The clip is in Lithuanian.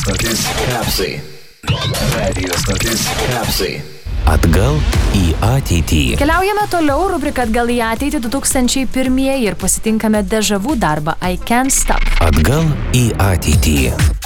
stotis Kapsai. Radio stotis Kapsai. Atgal į ateitį. Keliaujame toliau, rubrika Atgal į ateitį 2001 ir pasitinkame Deja Vu darbą I Can't Stop. Atgal į ateitį.